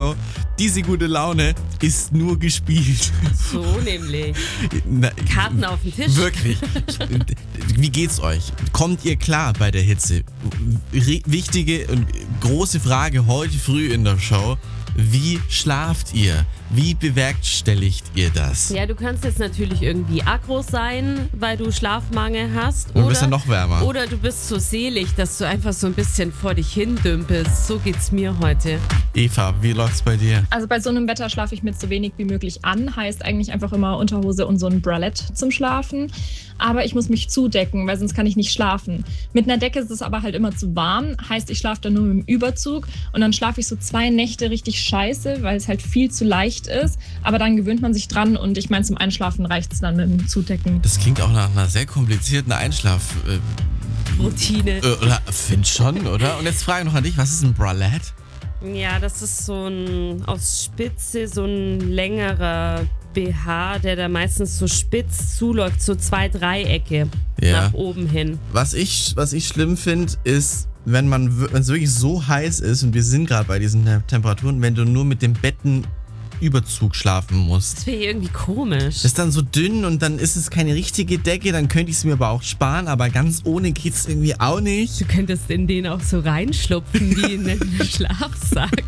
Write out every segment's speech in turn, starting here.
Show. Diese gute Laune ist nur gespielt. So nämlich. Na, Karten auf den Tisch. Wirklich. Wie geht's euch? Kommt ihr klar bei der Hitze? Wichtige und große Frage heute früh in der Show. Wie schlaft ihr? Wie bewerkstelligt ihr das? Ja, du kannst jetzt natürlich irgendwie aggro sein, weil du Schlafmangel hast. Du bist ja noch wärmer. Oder du bist so selig, dass du einfach so ein bisschen vor dich hin dümpelst. So geht's mir heute. Eva, wie läuft's bei dir? Also bei so einem Wetter schlafe ich mit so wenig wie möglich an. Heißt eigentlich einfach immer Unterhose und so ein Bralette zum Schlafen. Aber ich muss mich zudecken, weil sonst kann ich nicht schlafen. Mit einer Decke ist es aber halt immer zu warm. Heißt, ich schlafe dann nur mit dem Überzug. Und dann schlafe ich so 2 Nächte richtig scheiße, weil es halt viel zu leicht ist. Aber dann gewöhnt man sich dran und ich meine, zum Einschlafen reicht es dann mit dem Zudecken. Das klingt auch nach einer sehr komplizierten Routine. Oder find schon, oder? Und jetzt frage ich noch an dich, was ist ein Bralette? Ja, das ist so ein aus Spitze, so ein längerer BH, der da meistens so spitz zuläuft, so 2 Dreiecke nach oben hin. Was ich schlimm finde, ist, wenn es wirklich so heiß ist und wir sind gerade bei diesen Temperaturen, wenn du nur mit dem Bettenüberzug schlafen musst. Das wäre irgendwie komisch. Das ist dann so dünn und dann ist es keine richtige Decke, dann könnte ich es mir aber auch sparen, aber ganz ohne geht's irgendwie auch nicht. Du könntest in den auch so reinschlupfen wie in einen Schlafsack.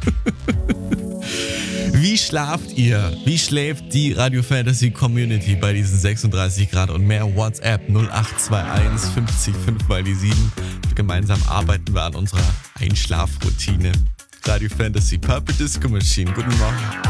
Wie schlaft ihr? Wie schläft die Radio Fantasy Community bei diesen 36 Grad und mehr? WhatsApp 0821 50 5 mal die 7. Gemeinsam arbeiten wir an unserer Einschlafroutine. Radio Fantasy Purple Disco Machine. Guten Morgen.